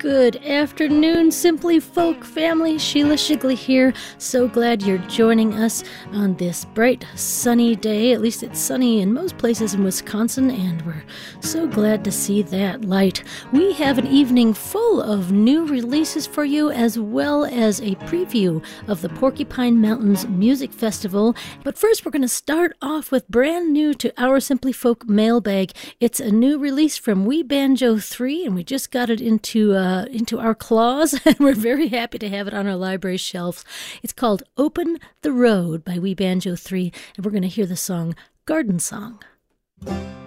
Good afternoon, Simply Folk family. Sheila Shigley here. So glad you're joining us on this bright, sunny day. At least it's sunny in most places in Wisconsin, and we're so glad to see that light. We have an evening full of new releases for you, as well as a preview of the Porcupine Mountains Music Festival. But first, we're going to start off with brand new to our Simply Folk mailbag. It's a new release from We Banjo 3, and we just got it into our claws, and we're very happy to have it on our library shelves. It's called Open the Road by We Banjo 3, and we're going to hear the song Garden Song.